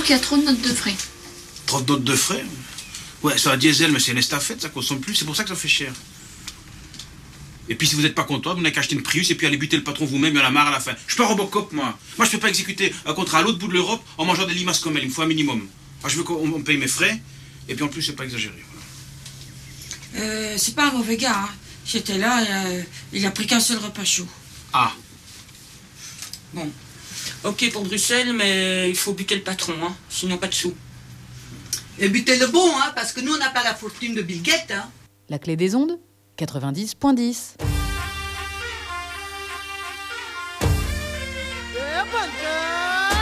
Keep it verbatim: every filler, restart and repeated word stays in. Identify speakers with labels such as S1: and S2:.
S1: qu'il y a trop de notes de frais.
S2: Trop de notes de frais? Ouais, c'est un diesel, mais c'est une estafette, ça consomme plus, c'est pour ça que ça fait cher. Et puis si vous n'êtes pas content, vous n'avez qu'à acheter une Prius et puis aller buter le patron vous-même, il y en a marre à la fin. Je suis pas Robocop, moi. Moi, je peux pas exécuter un contrat à l'autre bout de l'Europe en mangeant des limaces comme elle, il me faut un minimum. Moi, je veux qu'on paye mes frais, et puis en plus, c'est pas exagéré. Voilà.
S3: Euh, c'est pas un mauvais gars, hein. J'étais là, euh, il a pris qu'un seul repas chaud.
S2: Ah.
S3: Bon. Ok pour Bruxelles, mais il faut buter le patron, hein. Sinon pas de sous.
S4: Et buter le bon, hein, parce que nous, on n'a pas la fortune de Bill Gates, hein.
S5: La clé des ondes, quatre-vingt-dix point dix.